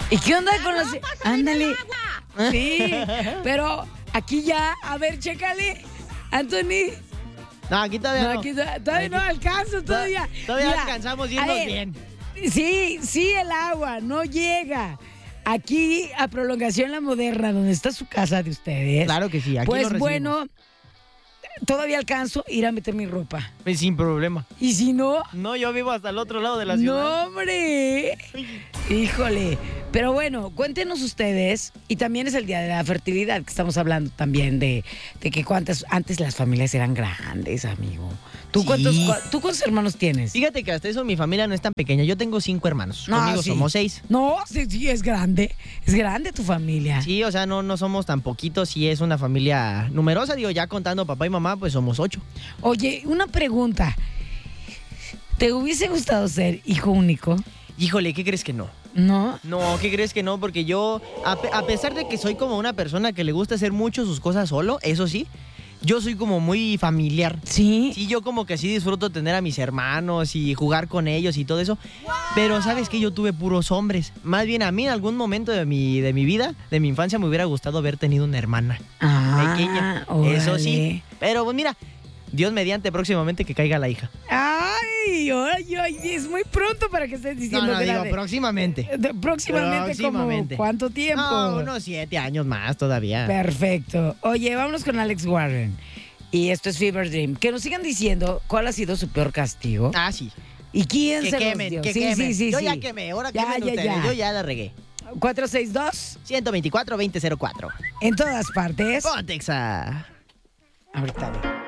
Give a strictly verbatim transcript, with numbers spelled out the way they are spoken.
¿Y qué onda con los...? Ándale. Sí, pero aquí ya, a ver, chécale, Anthony. No, aquí todavía no. No, aquí to- todavía no alcanzo, todavía. Todavía Mira, alcanzamos a yendo ver, bien. Sí, sí, el agua no llega. Aquí, a Prolongación La Moderna, donde está su casa de ustedes. Claro que sí, aquí lo Pues recibimos. bueno, todavía alcanzo ir a meter mi ropa. Pues sin problema. Y si no, No, yo vivo hasta el otro lado de la no, ciudad. hombre. Híjole. Pero bueno, cuéntenos ustedes, y también es el Día de la Fertilidad, que estamos hablando también de, de que cuántas, antes las familias eran grandes, amigo. ¿Tú, Sí. cuántos, cua- ¿Tú cuántos hermanos tienes? Fíjate que hasta eso mi familia no es tan pequeña. Yo tengo cinco hermanos. No, Conmigo sí. somos seis. No, sí, sí, es grande. Es grande tu familia. Sí, o sea, no, no somos tan poquitos. Sí es una familia numerosa. Digo, ya contando papá y mamá, pues somos ocho. Oye, una pregunta. ¿Te hubiese gustado ser hijo único? Híjole, ¿qué crees que no? No. No, ¿qué crees que no? Porque yo, a, pe- a pesar de que soy como una persona que le gusta hacer mucho sus cosas solo, eso sí, yo soy como muy familiar. ¿Sí? Sí, yo como que sí disfruto tener a mis hermanos y jugar con ellos y todo eso. Pero ¿sabes qué? Yo tuve puros hombres. Más bien a mí en algún momento de mi, de mi vida, de mi infancia, me hubiera gustado haber tenido una hermana Ah, pequeña. Eso sí. órale. Pero pues mira, Dios mediante próximamente que caiga la hija. Ay, ay, ay, es muy pronto para que estés diciendo No, no, que digo la de- próximamente. de- próximamente, Próximamente. como ¿cuánto tiempo? No, unos siete años más todavía. Perfecto. Oye, vámonos con Alex Warren. Y esto es Fever Dream. Que nos sigan diciendo cuál ha sido su peor castigo. Ah, sí. ¿Y quién Que se quemen, los dio? que sí, quemen. sí, sí, Yo sí. ya quemé, ahora Ya, quemen ya, ustedes. ya. Yo ya la regué. cuatro seis dos, ciento veinticuatro, veinte cero cuatro. en todas partes. Pontexa. Ahorita.